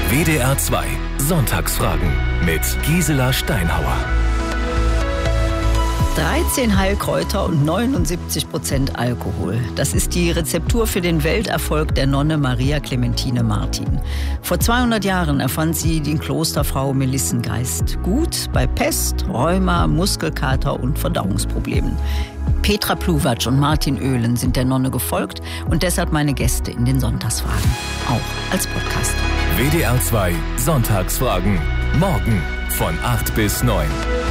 WDR 2 Sonntagsfragen mit Gisela Steinhauer. 13 Heilkräuter und 79% Alkohol. Das ist die Rezeptur für den Welterfolg der Nonne Maria Clementine Martin. Vor 200 Jahren erfand sie die Klosterfrau Melissengeist. Gut bei Pest, Rheuma, Muskelkater und Verdauungsproblemen. Petra Pluwatsch und Martin Oehlen sind der Nonne gefolgt und deshalb meine Gäste in den Sonntagsfragen. Auch als Podcast. WDR 2 Sonntagsfragen. Morgen von 8 bis 9.